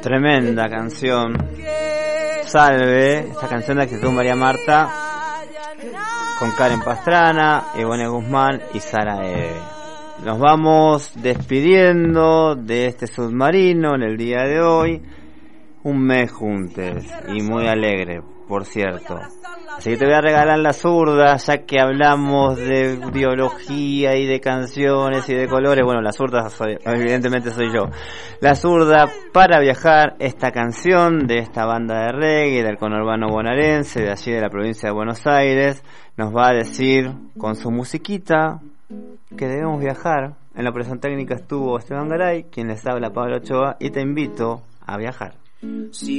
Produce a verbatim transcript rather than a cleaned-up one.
Tremenda canción. Salve, esta canción de Actitud María Marta, con Karen Pastrana, Ivonne Guzmán y Sara Eve. Nos vamos despidiendo de este submarino en el día de hoy. Un mes juntos y muy alegre, por cierto. Así que te voy a regalar la zurda, ya que hablamos de biología y de canciones y de colores. Bueno, la zurda soy, evidentemente soy yo. La zurda para viajar, esta canción de esta banda de reggae, del conurbano bonaerense, de allí de la provincia de Buenos Aires, nos va a decir con su musiquita que debemos viajar. En la operación técnica estuvo Esteban Garay, quien les habla Pablo Ochoa, y te invito a viajar. Si